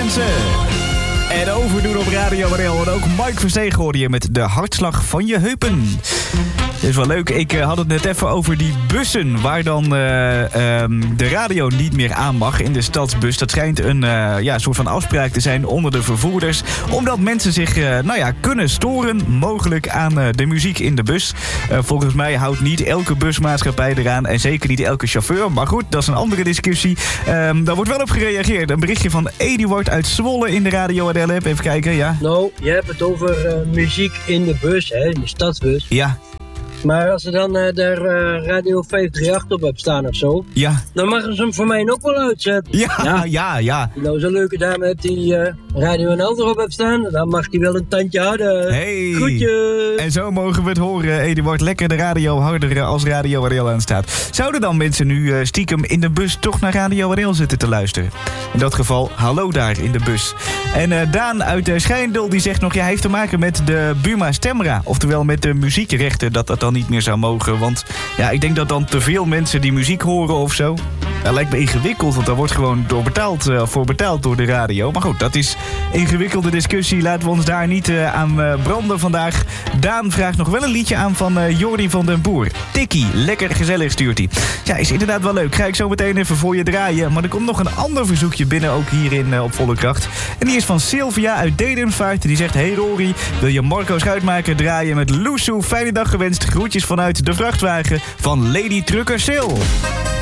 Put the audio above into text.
mensen. En overdoen op Radio Waddel. En ook Mike Verstegen hoorde je met de hartslag van je heupen. Dat is wel leuk. Ik had het net even over die bussen waar dan de radio niet meer aan mag in de stadsbus. Dat schijnt een soort van afspraak te zijn onder de vervoerders. Omdat mensen zich kunnen storen mogelijk aan de muziek in de bus. Volgens mij houdt niet elke busmaatschappij eraan en zeker niet elke chauffeur. Maar goed, dat is een andere discussie. Daar wordt wel op gereageerd. Een berichtje van Eduard uit Zwolle in de Radio Waddel app. Even kijken, ja. Nou, je hebt het over muziek in de bus, hè, in de stadsbus. Ja. Maar als er dan daar Radio 538 op hebt staan of zo... Ja. Dan mogen ze hem voor mij ook wel uitzetten. Ja. Nou, zo'n leuke dame hebt die Radio NL erop hebt staan... dan mag die wel een tandje harder. Hey. Groetjes. En zo mogen we het horen, Eduard. Lekker de radio harder als Radio Waddel aanstaat. Zouden dan mensen nu stiekem in de bus toch naar Radio Waddel zitten te luisteren? In dat geval, hallo daar in de bus. En Daan uit Schijndel die zegt nog... hij heeft te maken met de Buma Stemra. Oftewel met de muziekrechten, dat dan niet meer zou mogen. Want ja, ik denk dat dan te veel mensen die muziek horen of zo. Dat lijkt me ingewikkeld, want daar wordt gewoon voor betaald door de radio. Maar goed, dat is ingewikkelde discussie. Laten we ons daar niet aan branden vandaag. Daan vraagt nog wel een liedje aan van Jordi van den Boer. Tikkie, lekker gezellig stuurt hij. Ja, is inderdaad wel leuk. Ga ik zo meteen even voor je draaien. Maar er komt nog een ander verzoekje binnen, ook hierin op Volle Kracht. En die is van Sylvia uit Dedenvaart. Die zegt, hey Rory, wil je Marco Schuitmaker draaien met Loesoe? Fijne dag gewenst. Groetjes vanuit de vrachtwagen van Lady Trucker Sil.